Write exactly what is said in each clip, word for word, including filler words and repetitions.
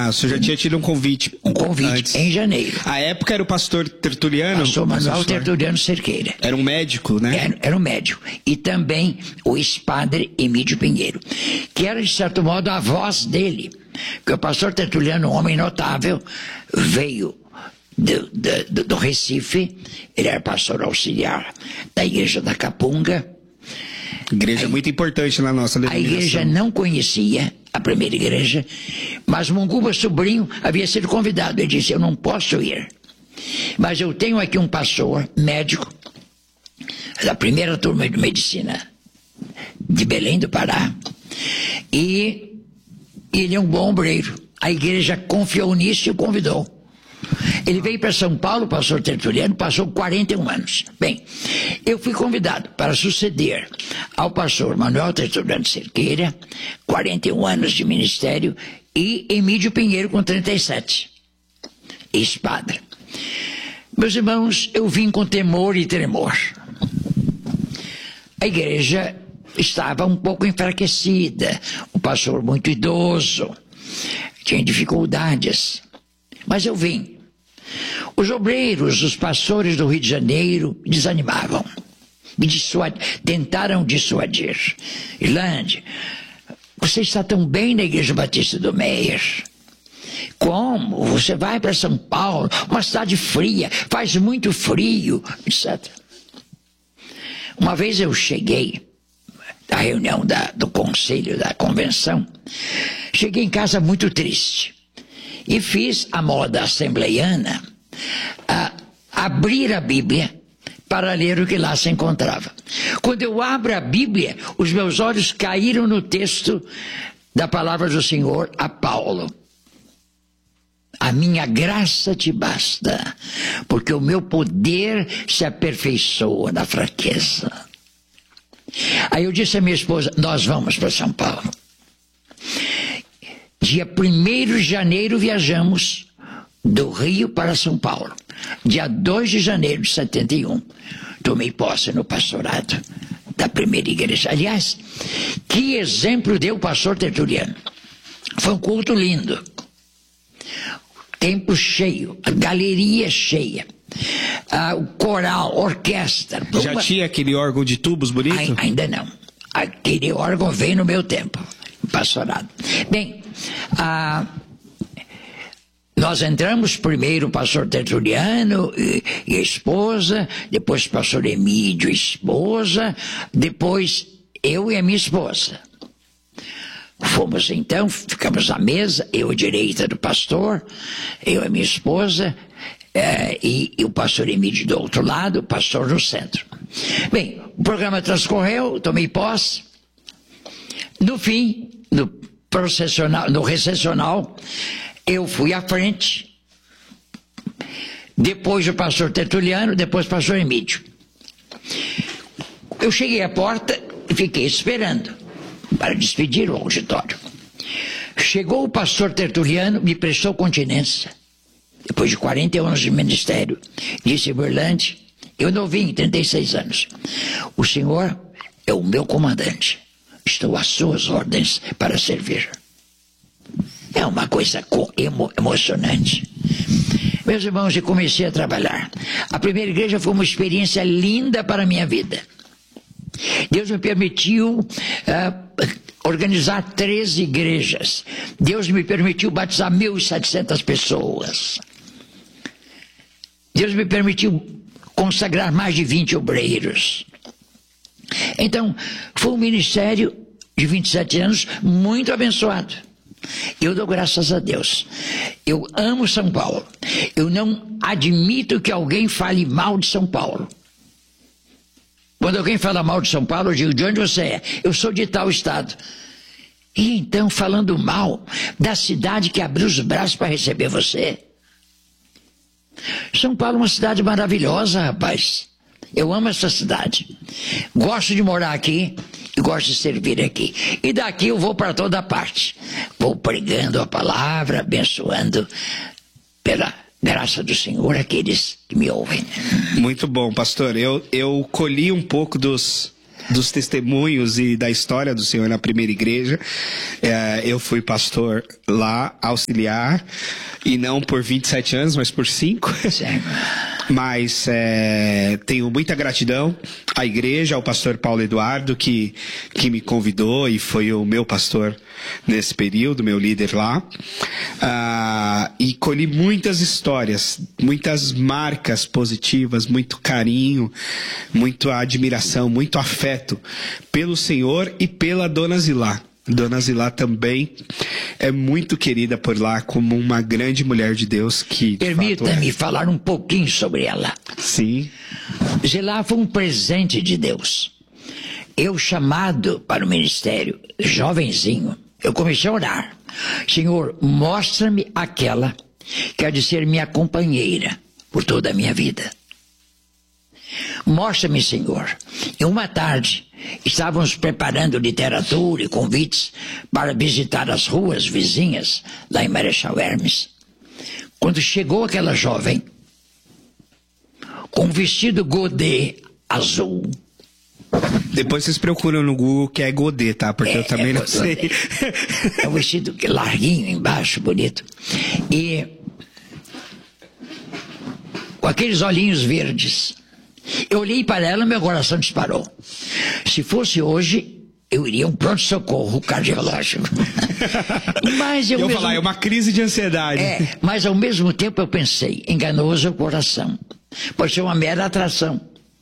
Ah, o senhor já tinha tido um convite. Um convite, antes. Em janeiro. A época era o pastor Tertuliano? Pastor Manuel Tertuliano Cerqueira. Era um médico, né? Era, era um médico. E também o ex-padre Emídio Pinheiro, que era, de certo modo, a voz dele. Porque o pastor Tertuliano, um homem notável, veio do, do, do Recife, ele era pastor auxiliar da igreja da Capunga. Igreja a, muito importante na nossa denominação. A igreja não conhecia a primeira igreja, mas Munguba Sobrinho havia sido convidado. Ele disse, eu não posso ir, mas eu tenho aqui um pastor médico da primeira turma de medicina de Belém do Pará, e ele é um bom obreiro. A igreja confiou nisso e o convidou. Ele veio para São Paulo, o pastor Tertuliano, passou quarenta e um anos. Bem, eu fui convidado para suceder ao pastor Manuel Tertuliano Cerqueira, quarenta e um anos de ministério, e Emídio Pinheiro com trinta e sete, ex-padre. Meus irmãos, eu vim com temor e tremor. A igreja estava um pouco enfraquecida, o pastor muito idoso, tinha dificuldades, mas eu vim. Os obreiros, os pastores do Rio de Janeiro desanimavam, me dissuad... tentaram dissuadir. Irlande, você está tão bem na Igreja Batista do Meier. Como? Você vai para São Paulo, uma cidade fria, faz muito frio, etcétera. Uma vez eu cheguei da reunião da, do conselho, da convenção, cheguei em casa muito triste e fiz a moda assembleiana, a, abrir a Bíblia para ler o que lá se encontrava. Quando eu abro a Bíblia, os meus olhos caíram no texto da palavra do Senhor a Paulo. A minha graça te basta, porque o meu poder se aperfeiçoa na fraqueza. Aí eu disse à minha esposa, nós vamos para São Paulo. Dia primeiro de janeiro viajamos do Rio para São Paulo. Dia dois de janeiro de setenta e um, tomei posse no pastorado da primeira igreja. Aliás, que exemplo deu o pastor Tertuliano. Foi um culto lindo. Tempo cheio, a galeria cheia, ah, o coral, orquestra. Já uma... tinha aquele órgão de tubos bonito? Ai, ainda não. Aquele órgão veio no meu tempo, pastorado. Bem, ah, nós entramos primeiro o pastor Tertuliano e, e a esposa, depois o pastor Emídio e esposa, depois eu e a minha esposa. Fomos então, ficamos à mesa, eu à direita do pastor, eu e minha esposa, eh, e, e o pastor Emídio do outro lado, o pastor no centro. Bem, o programa transcorreu, tomei posse. No fim, no processional, no recepcional, eu fui à frente, depois o pastor Tertuliano, depois o pastor Emídio. Eu cheguei à porta e fiquei esperando para despedir o auditório. Chegou o pastor Tertuliano, me prestou continência, depois de quarenta anos de ministério. Disse, Berlande, eu novinho, trinta e seis anos, o senhor é o meu comandante, estou às suas ordens para servir. É uma coisa emo emocionante. Meus irmãos, eu comecei a trabalhar. A primeira igreja foi uma experiência linda para a minha vida. Deus me permitiu uh, organizar treze igrejas. Deus me permitiu batizar mil e setecentas pessoas. Deus me permitiu consagrar mais de vinte obreiros. Então, foi um ministério de vinte e sete anos muito abençoado. Eu dou graças a Deus. Eu amo São Paulo. Eu não admito que alguém fale mal de São Paulo. Quando alguém fala mal de São Paulo, eu digo, de onde você é? Eu sou de tal estado. E então, falando mal da cidade que abriu os braços para receber você. São Paulo é uma cidade maravilhosa, rapaz. Eu amo essa cidade. Gosto de morar aqui e gosto de servir aqui. E daqui eu vou para toda parte. Vou pregando a palavra, abençoando pela graça do Senhor aqueles que me ouvem. Muito bom, pastor. Eu, eu colhi um pouco dos, dos testemunhos e da história do Senhor na primeira igreja. É, eu fui pastor lá, auxiliar, e não por vinte e sete anos, mas por cinco. Sim. Mas é, tenho muita gratidão à igreja, ao pastor Paulo Eduardo, que, que me convidou e foi o meu pastor nesse período, meu líder lá. Ah, e colhi muitas histórias, muitas marcas positivas, muito carinho, muita admiração, muito afeto pelo Senhor e pela Dona Zilá. Dona Zilá também é muito querida por lá como uma grande mulher de Deus que... Permita-me é. falar um pouquinho sobre ela. Sim. Zilá foi um presente de Deus. Eu, chamado para o ministério, jovenzinho, eu comecei a orar. Senhor, mostra-me aquela que há de ser minha companheira por toda a minha vida. Mostra-me, Senhor. E uma tarde, estávamos preparando literatura e convites para visitar as ruas vizinhas, lá em Marechal Hermes. Quando chegou aquela jovem, com um vestido godê azul. Depois vocês procuram no Google que é godê, tá? Porque É, eu também é não godê. sei. É um vestido larguinho embaixo, bonito. E com aqueles olhinhos verdes. Eu olhei para ela e meu coração disparou. Se fosse hoje, eu iria a um pronto-socorro cardiológico. Mas eu Eu mesmo... falar, é uma crise de ansiedade. É, mas ao mesmo tempo eu pensei, enganoso é o coração. Pode ser uma mera atração.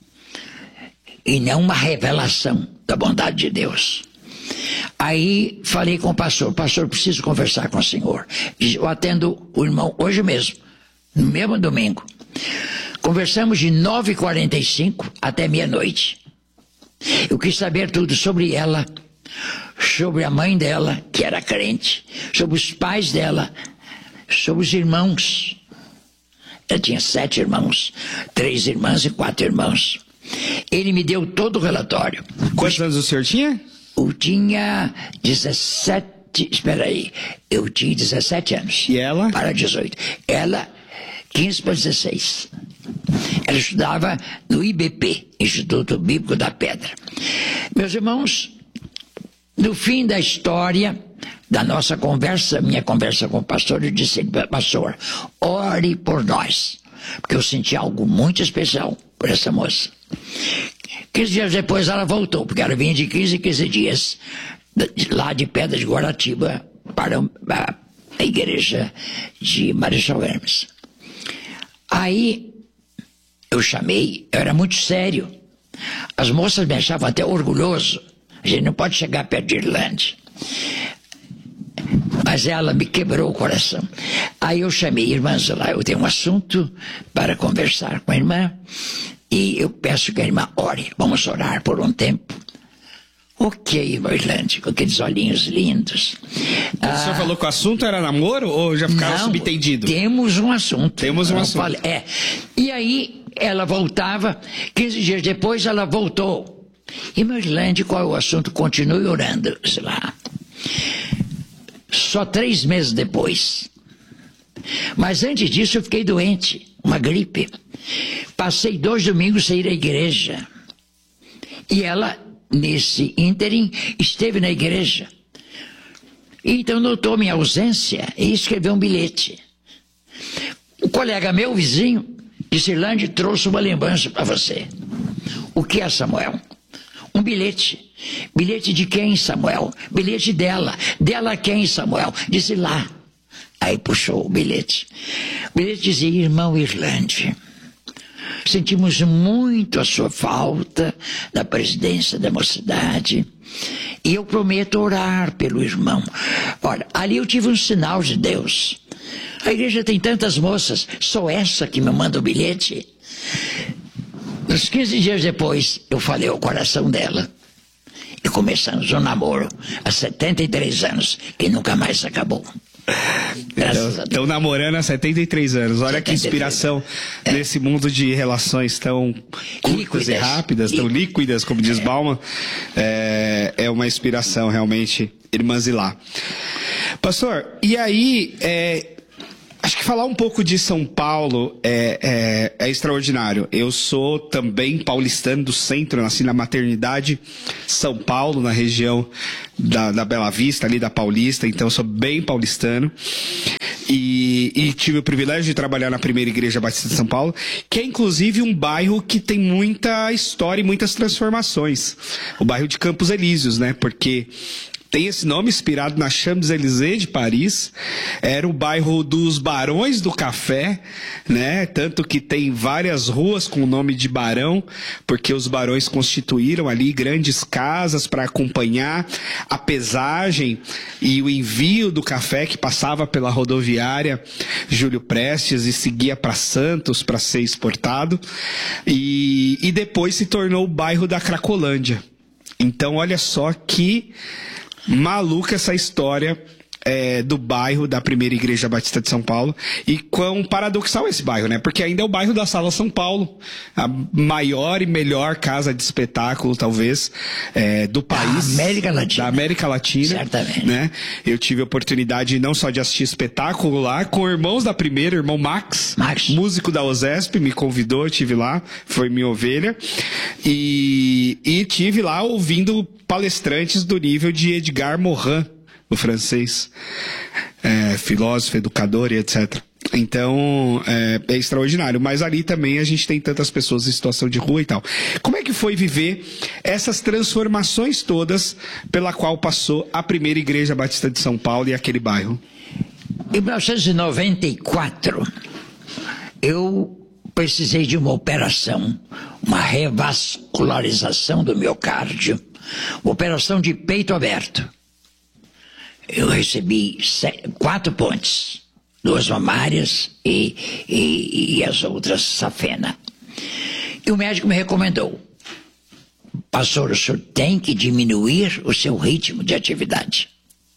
E não uma revelação da bondade de Deus. Aí falei com o pastor, pastor, preciso conversar com o senhor. Eu atendo o irmão hoje mesmo, no mesmo domingo. Conversamos de nove e quarenta e cinco até meia-noite. Eu quis saber tudo sobre ela, sobre a mãe dela, que era crente, sobre os pais dela, sobre os irmãos. Ela tinha sete irmãos, três irmãs e quatro irmãos. Ele me deu todo o relatório. Quantos anos o senhor tinha? Eu tinha dezessete, espera aí, eu tinha dezessete anos. E ela? Para dezoito. Ela, quinze para dezesseis. Ela estudava no I B P, Instituto Bíblico da Pedra. Meus irmãos, no fim da história da nossa conversa, minha conversa com o pastor, eu disse, pastor, ore por nós, porque eu senti algo muito especial por essa moça. quinze dias depois ela voltou, porque ela vinha de quinze em quinze dias, lá de Pedra de Guaratiba, para a, a igreja de Marechal Hermes. Aí, eu chamei, eu era muito sério. As moças me achavam até orgulhoso. A gente não pode chegar perto de Irlande. Mas ela me quebrou o coração. Aí eu chamei, irmã Zilá, eu tenho um assunto para conversar com a irmã. E eu peço que a irmã ore. Vamos orar por um tempo. Ok, irmã Irlande, com aqueles olhinhos lindos. O ah, senhor falou que o assunto era namoro ou já ficava não, subentendido? Temos um assunto. Temos um não assunto. Falei, é. E aí ela voltava, quinze dias depois ela voltou. Irmã Irlande, qual é o assunto? Continue orando, sei lá. Só três meses depois. Mas antes disso eu fiquei doente, uma gripe. Passei dois domingos sem ir à igreja. E ela, nesse ínterim, esteve na igreja. Então notou minha ausência e escreveu um bilhete. O colega meu, vizinho, disse, Irlande, trouxe uma lembrança para você. O que é, Samuel? Um bilhete. Bilhete de quem, Samuel? Bilhete dela. Dela quem, Samuel? Disse lá. Aí puxou o bilhete. O bilhete dizia, irmão Irlande, sentimos muito a sua falta da presidência da mocidade e eu prometo orar pelo irmão. Olha, ali eu tive um sinal de Deus. A igreja tem tantas moças, só essa que me manda o bilhete. Uns quinze dias depois, eu falei ao coração dela e começamos um namoro há setenta e três anos, que nunca mais acabou. Estão namorando há setenta e três anos. Olha que inspiração é. nesse mundo de relações tão curtas líquidas. e rápidas, tão líquidas, como diz é. Bauman. É, é uma inspiração realmente, irmã Zilá. Pastor, e aí, é, Acho que falar um pouco de São Paulo é, é, é extraordinário. Eu sou também paulistano do centro, nasci na maternidade São Paulo, na região da, da Bela Vista, ali da Paulista, então eu sou bem paulistano. E, e tive o privilégio de trabalhar na primeira Igreja Batista de São Paulo, que é inclusive um bairro que tem muita história e muitas transformações. O bairro de Campos Elíseos, né? Porque tem esse nome inspirado na Champs-Élysées de Paris. Era o bairro dos Barões do Café, né? Tanto que tem várias ruas com o nome de Barão, porque os barões constituíram ali grandes casas para acompanhar a pesagem e o envio do café que passava pela rodoviária Júlio Prestes e seguia para Santos para ser exportado. E, e depois se tornou o bairro da Cracolândia. Então, olha só que maluca essa história é, do bairro da primeira Igreja Batista de São Paulo. E quão paradoxal esse bairro, né? Porque ainda é o bairro da Sala São Paulo, a maior e melhor casa de espetáculo, talvez, é, do país. Da América Latina. Da América Latina. Certamente. Né? Eu tive a oportunidade não só de assistir espetáculo lá, com irmãos da primeira, irmão Max, Max. músico da OSESP, me convidou, eu tive lá, foi minha ovelha. E, e tive lá ouvindo palestrantes do nível de Edgar Morin, o francês, é, filósofo, educador e etcétera. Então, é, é extraordinário. Mas ali também a gente tem tantas pessoas em situação de rua e tal. Como é que foi viver essas transformações todas pela qual passou a primeira Igreja Batista de São Paulo e aquele bairro? Em mil novecentos e noventa e quatro, eu precisei de uma operação, uma revascularização do miocárdio, uma operação de peito aberto. Eu recebi sete, quatro pontes, duas mamárias e, e, e as outras safena. E o médico me recomendou: pastor, o senhor tem que diminuir o seu ritmo de atividade.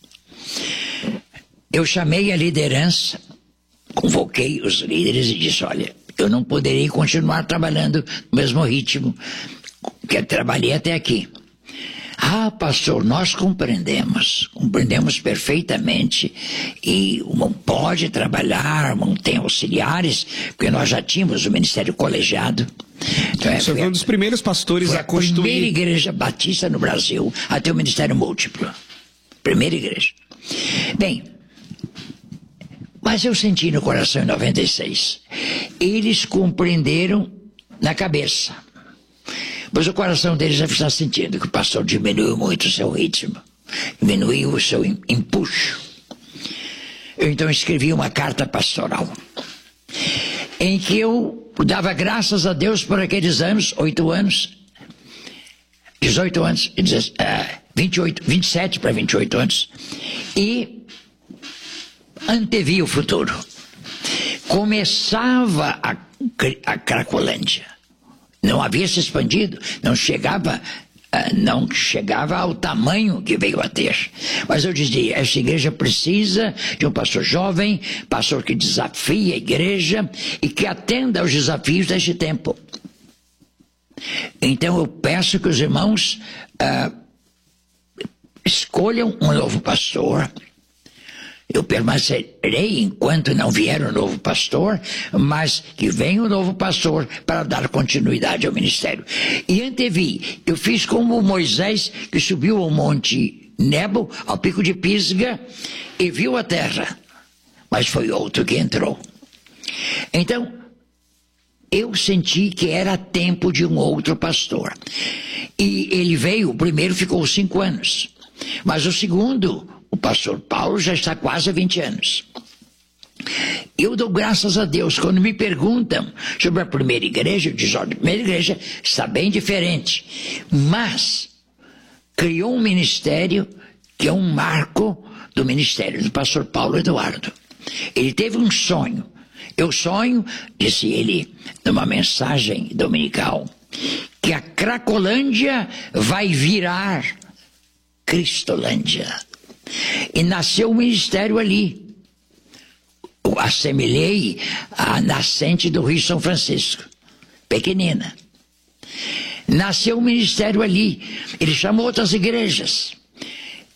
Eu chamei a liderança, convoquei os líderes e disse: olha, eu não poderei continuar trabalhando no mesmo ritmo que eu trabalhei até aqui. Ah, pastor, nós compreendemos, compreendemos perfeitamente, e não pode trabalhar, não tem auxiliares, porque nós já tínhamos o ministério colegiado. Então, Você foi um dos primeiros pastores a constituir. A primeira igreja batista no Brasil a ter o ministério múltiplo. Primeira igreja. Bem, mas eu senti no coração em noventa e seis, eles compreenderam na cabeça. Mas o coração deles já está sentindo que o pastor diminuiu muito o seu ritmo, diminuiu o seu empuxo. Eu então escrevi uma carta pastoral, em que eu dava graças a Deus por aqueles anos, oito anos, dezoito anos, vinte e oito, vinte e sete para vinte e oito anos, e antevi o futuro. Começava a, a Cracolândia. Não havia se expandido, não chegava, uh, não chegava ao tamanho que veio a ter. Mas eu dizia, essa igreja precisa de um pastor jovem, pastor que desafie a igreja e que atenda aos desafios deste tempo. Então eu peço que os irmãos uh, escolham um novo pastor. Eu permanecerei enquanto não vier o novo pastor, mas que venha o novo pastor para dar continuidade ao ministério. E antevi, eu fiz como Moisés, que subiu ao monte Nebo, ao pico de Pisga, e viu a terra, mas foi outro que entrou. Então, eu senti que era tempo de um outro pastor. E ele veio, o primeiro ficou cinco anos, mas o segundo, o pastor Paulo, já está quase há vinte anos. Eu dou graças a Deus. Quando me perguntam sobre a primeira igreja, eu digo, olha, a primeira igreja está bem diferente, mas criou um ministério que é um marco do ministério do pastor Paulo Eduardo. Ele teve um sonho. Eu sonho, disse ele numa mensagem dominical, que a Cracolândia vai virar Cristolândia. E nasceu o ministério ali. Eu assemelhei a nascente do Rio São Francisco, pequenina. Nasceu o ministério ali. Ele chamou outras igrejas.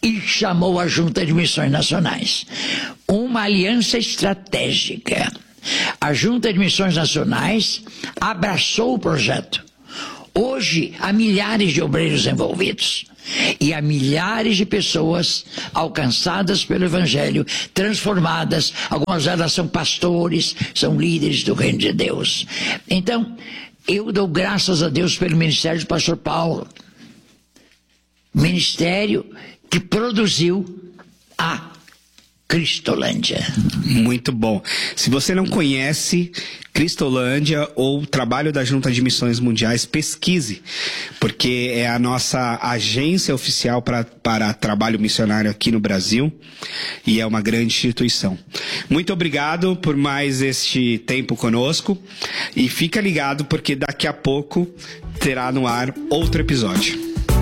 e chamou a Junta de Missões Nacionais. Uma aliança estratégica. A Junta de Missões Nacionais abraçou o projeto. Hoje, há milhares de obreiros envolvidos e há milhares de pessoas alcançadas pelo Evangelho, transformadas. Algumas delas são pastores, são líderes do Reino de Deus. Então, eu dou graças a Deus pelo ministério do pastor Paulo. Ministério que produziu a Cristolândia. Muito bom. Se você não conhece Cristolândia ou o trabalho da Junta de Missões Mundiais, pesquise, porque é a nossa agência oficial pra, para trabalho missionário aqui no Brasil e é uma grande instituição. Muito obrigado por mais este tempo conosco e fica ligado porque daqui a pouco terá no ar outro episódio.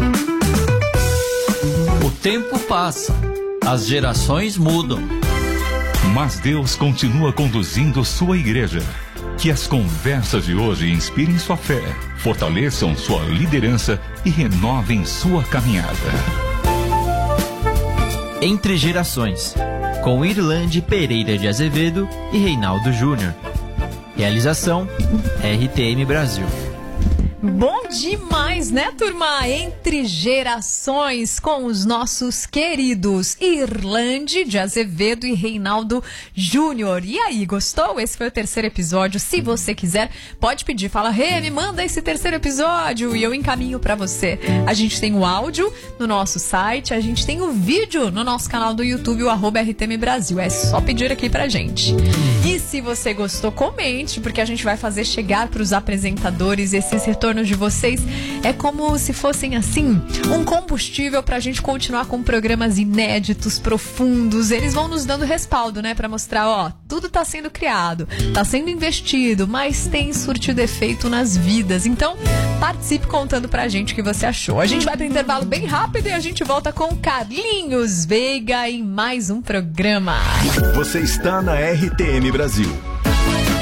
O tempo passa. As gerações mudam. Mas Deus continua conduzindo sua igreja. Que as conversas de hoje inspirem sua fé, fortaleçam sua liderança e renovem sua caminhada. Entre Gerações, com Irlande Pereira de Azevedo e Reinaldo Júnior. Realização R T M Brasil. Bom demais, né, turma? Entre Gerações, com os nossos queridos Irlande de Azevedo e Reinaldo Júnior. E aí, gostou? Esse foi o terceiro episódio. Se você quiser, pode pedir. Fala, Rê, me manda esse terceiro episódio e eu encaminho pra você. A gente tem o áudio no nosso site, a gente tem o vídeo no nosso canal do YouTube, o arroba R T M Brasil. É só pedir aqui pra gente. E se você gostou, comente, porque a gente vai fazer chegar pros apresentadores esses retornos de vocês. É como se fossem assim um combustível pra gente continuar com programas inéditos, profundos. Eles vão nos dando respaldo, né, pra mostrar, ó, tudo tá sendo criado, tá sendo investido, mas tem surtido efeito nas vidas. Então, participe contando pra gente o que você achou. A gente vai pro intervalo bem rápido e a gente volta com Carlinhos Veiga em mais um programa. Você está na R T M Brasil.